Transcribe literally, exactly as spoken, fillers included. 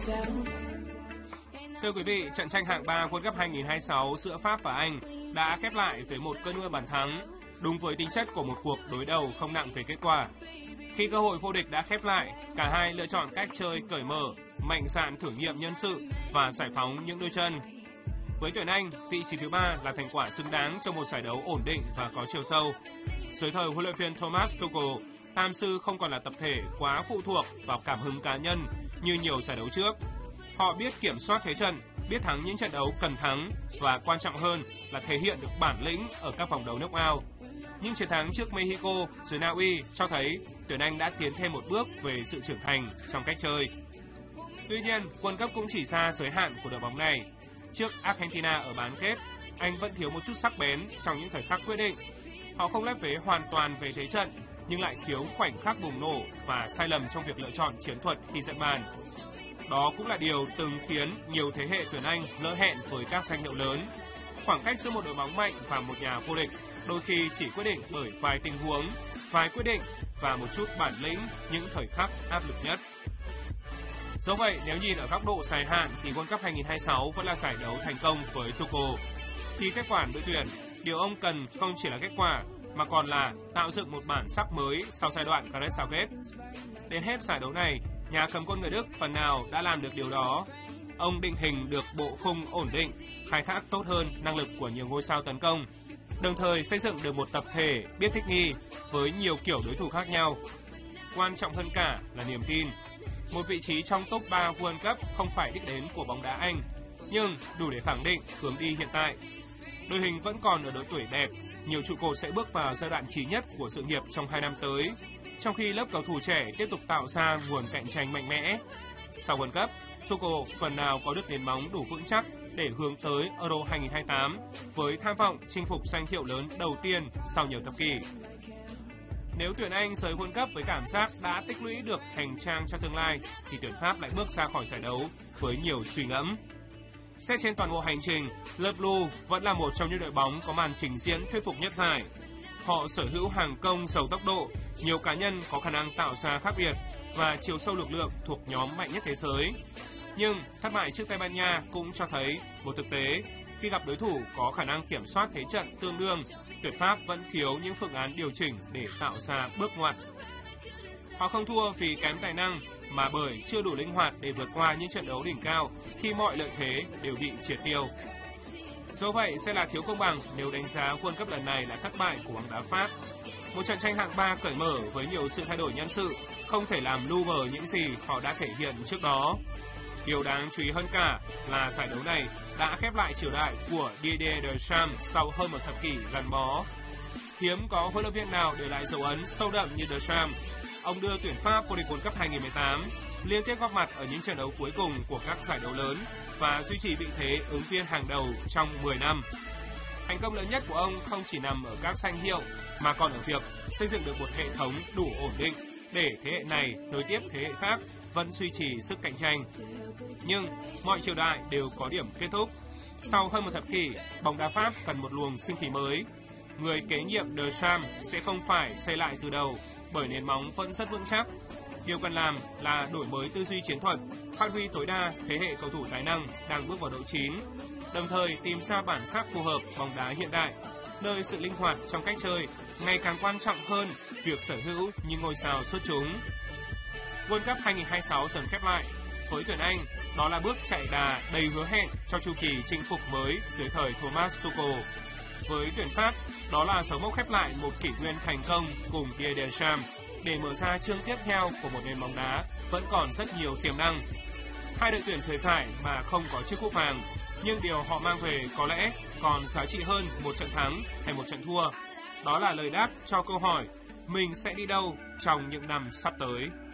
Thưa quý vị, trận tranh hạng ba World Cup hai không hai sáu giữa Pháp và Anh đã khép lại với một cơn mưa bàn thắng, đúng với tính chất của một cuộc đối đầu không nặng về kết quả. Khi cơ hội vô địch đã khép lại, cả hai lựa chọn cách chơi cởi mở, mạnh dạn thử nghiệm nhân sự và giải phóng những đôi chân. Với tuyển Anh, vị trí thứ ba là thành quả xứng đáng cho một giải đấu ổn định và có chiều sâu. Dưới thời huấn luyện viên Thomas Tuchel, Tam sư không còn là tập thể quá phụ thuộc vào cảm hứng cá nhân như nhiều giải đấu trước. Họ biết kiểm soát thế trận, biết thắng những trận đấu cần thắng và quan trọng hơn là thể hiện được bản lĩnh ở các vòng đấu knock-out. Nhưng chiến thắng trước Mexico rồi Na Uy cho thấy tuyển Anh đã tiến thêm một bước về sự trưởng thành trong cách chơi. Tuy nhiên, World Cup cũng chỉ ra giới hạn của đội bóng này. Trước Argentina ở bán kết, Anh vẫn thiếu một chút sắc bén trong những thời khắc quyết định. Họ không lép vế hoàn toàn về thế trận, nhưng lại thiếu khoảnh khắc bùng nổ và sai lầm trong việc lựa chọn chiến thuật khi dẫn bàn. Đó cũng là điều từng khiến nhiều thế hệ tuyển Anh lỡ hẹn với các danh hiệu lớn. Khoảng cách giữa một đội bóng mạnh và một nhà vô địch đôi khi chỉ quyết định bởi vài tình huống, vài quyết định và một chút bản lĩnh những thời khắc áp lực nhất. Dẫu vậy, nếu nhìn ở góc độ dài hạn thì World Cup hai không hai sáu vẫn là giải đấu thành công với Tuchel. Khi kết quả đội tuyển, điều ông cần không chỉ là kết quả mà còn là tạo dựng một bản sắc mới sau giai đoạn Gareth Southgate. Đến hết giải đấu này, nhà cầm quân người Đức phần nào đã làm được điều đó. Ông định hình được bộ khung ổn định, khai thác tốt hơn năng lực của nhiều ngôi sao tấn công, đồng thời xây dựng được một tập thể biết thích nghi với nhiều kiểu đối thủ khác nhau. Quan trọng hơn cả là niềm tin. Một vị trí trong top ba World Cup không phải đích đến của bóng đá Anh, nhưng đủ để khẳng định hướng đi hiện tại. Đội hình vẫn còn ở độ tuổi đẹp, nhiều trụ cột sẽ bước vào giai đoạn chí nhất của sự nghiệp trong hai năm tới, trong khi lớp cầu thủ trẻ tiếp tục tạo ra nguồn cạnh tranh mạnh mẽ. Sau World Cup, Tuchel phần nào có được nền móng đủ vững chắc để hướng tới Euro hai không hai tám với tham vọng chinh phục danh hiệu lớn đầu tiên sau nhiều thập kỷ. Nếu tuyển Anh rời World Cup với cảm giác đã tích lũy được hành trang cho tương lai, thì tuyển Pháp lại bước ra khỏi giải đấu với nhiều suy ngẫm. Xét trên toàn bộ hành trình, Le Bleu vẫn là một trong những đội bóng có màn trình diễn thuyết phục nhất giải. Họ sở hữu hàng công giàu tốc độ, nhiều cá nhân có khả năng tạo ra khác biệt và chiều sâu lực lượng thuộc nhóm mạnh nhất thế giới. Nhưng thất bại trước Tây Ban Nha cũng cho thấy một thực tế, khi gặp đối thủ có khả năng kiểm soát thế trận tương đương, tuyển Pháp vẫn thiếu những phương án điều chỉnh để tạo ra bước ngoặt. Họ không thua vì kém tài năng, mà bởi chưa đủ linh hoạt để vượt qua những trận đấu đỉnh cao khi mọi lợi thế đều bị triệt tiêu. Dẫu vậy sẽ là thiếu công bằng nếu đánh giá World Cup lần này là thất bại của bóng đá Pháp. Một trận tranh hạng ba cởi mở với nhiều sự thay đổi nhân sự không thể làm lu mờ những gì họ đã thể hiện trước đó. Điều đáng chú ý hơn cả là giải đấu này đã khép lại triều đại của Didier Deschamps sau hơn một thập kỷ gắn bó. Hiếm có huấn luyện viên nào để lại dấu ấn sâu đậm như Deschamps. Ông đưa tuyển Pháp vô địch World Cup hai không một tám, liên tiếp góp mặt ở những trận đấu cuối cùng của các giải đấu lớn và duy trì vị thế ứng viên hàng đầu trong mười năm. Thành công lớn nhất của ông không chỉ nằm ở các danh hiệu mà còn ở việc xây dựng được một hệ thống đủ ổn định để thế hệ này nối tiếp thế hệ khác vẫn duy trì sức cạnh tranh. Nhưng mọi triều đại đều có điểm kết thúc. Sau hơn một thập kỷ, bóng đá Pháp cần một luồng sinh khí mới. Người kế nhiệm Deschamps sẽ không phải xây lại từ đầu, bởi nền móng vẫn rất vững chắc. Điều cần làm là đổi mới tư duy chiến thuật, phát huy tối đa thế hệ cầu thủ tài năng đang bước vào độ chín, đồng thời tìm ra bản sắc phù hợp bóng đá hiện đại, nơi sự linh hoạt trong cách chơi ngày càng quan trọng hơn việc sở hữu những ngôi sao xuất chúng. World Cup hai không hai sáu dần khép lại. Với tuyển Anh, đó là bước chạy đà đầy hứa hẹn cho chu kỳ chinh phục mới dưới thời Thomas Tuchel. Với tuyển Pháp, đó là dấu mốc khép lại một kỷ nguyên thành công cùng Didier Deschamps để mở ra chương tiếp theo của một nền bóng đá vẫn còn rất nhiều tiềm năng. Hai đội tuyển rời giải mà không có chiếc cúp vàng, nhưng điều họ mang về có lẽ còn giá trị hơn một trận thắng hay một trận thua. Đó là lời đáp cho câu hỏi mình sẽ đi đâu trong những năm sắp tới.